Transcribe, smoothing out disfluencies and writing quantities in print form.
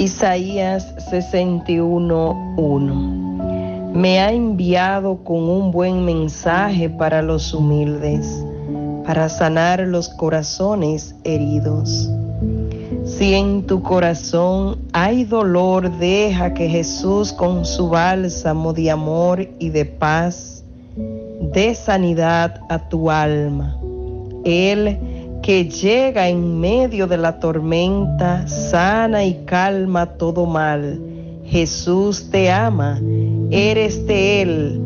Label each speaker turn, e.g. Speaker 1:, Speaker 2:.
Speaker 1: Isaías 61:1. Me ha enviado con un buen mensaje para los humildes, para sanar los corazones heridos. Si en tu corazón hay dolor, deja que Jesús con su bálsamo de amor y de paz dé sanidad a tu alma. Él, que llega en medio de la tormenta, sana y calma todo mal. Jesús te ama, eres de Él,